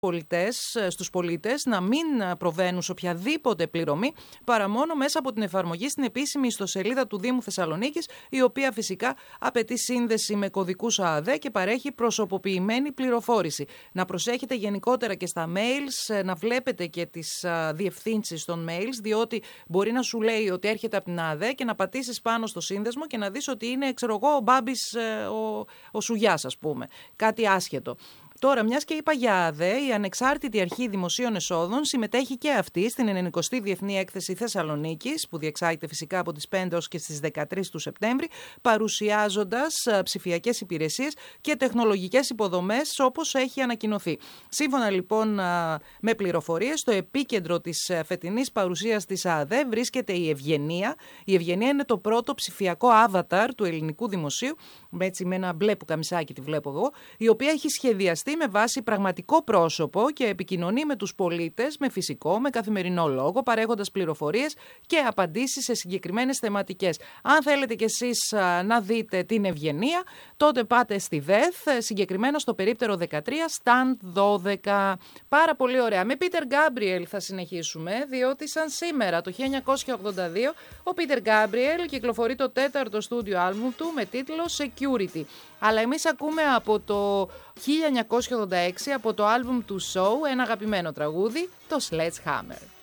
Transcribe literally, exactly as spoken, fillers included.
πολιτές, στους πολίτες να μην προβαίνουν σε οποιαδήποτε πληρωμή παρά μόνο μέσα από την εφαρμογή στην επίσημη ιστοσελίδα του Δήμου Θεσσαλονίκης, η οποία φυσικά απαιτεί σύνδεση με κωδικούς ΑΑΔΕ και παρέχει προσωποποιημένη πληροφόρηση. Να προσέχετε γενικότερα και στα mails, να βλέπετε και τις διευθύνσεις των mails, διότι μπορεί να σου λέει ότι έρχεται από την ΑΑΔΕ και να πατήσεις πάνω στο σύνδεσμο και να δεις ότι είναι, ξέρω εγώ, ο Μπάμπης, ο, ο Σουγιάς, ας πούμε. Κάτι άσχετο. Τώρα, μιας και είπα για ΑΑΔΕ, η Ανεξάρτητη Αρχή Δημοσίων Εσόδων συμμετέχει και αυτή στην ενενηκοστή Διεθνή Έκθεση Θεσσαλονίκης, που διεξάγεται φυσικά από τις πέντε ως και στις δεκατρείς του Σεπτέμβρη, παρουσιάζοντας ψηφιακές υπηρεσίες και τεχνολογικές υποδομές όπως έχει ανακοινωθεί. Σύμφωνα λοιπόν με πληροφορίες, στο επίκεντρο της φετινής παρουσίας της ΑΑΔΕ βρίσκεται η Ευγενία. Η Ευγενία είναι το πρώτο ψηφιακό avatar του ελληνικού δημοσίου, έτσι με ένα μπλε που καμισάκι τη βλέπω εγώ, η οποία έχει σχεδιαστεί με βάση πραγματικό πρόσωπο και επικοινωνεί με τους πολίτες με φυσικό, με καθημερινό λόγο, παρέχοντας πληροφορίες και απαντήσεις σε συγκεκριμένες θεματικές. Αν θέλετε κι εσείς να δείτε την Ευγενία, τότε πάτε στη ΔΕΘ, συγκεκριμένα στο περίπτερο δεκατρία, stand δώδεκα. Πάρα πολύ ωραία. Με Πίτερ Γκάμπριελ θα συνεχίσουμε, διότι σαν σήμερα το χίλια εννιακόσια ογδόντα δύο ο Πίτερ Γκάμπριελ κυκλοφορεί το τέταρτο στούντιο άλμπουμ του με τίτλο Security. Αλλά εμείς ακούμε από το χίλια εννιακόσια ογδόντα έξι, από το άλμπουμ του Show, ένα αγαπημένο τραγούδι, το Sledgehammer.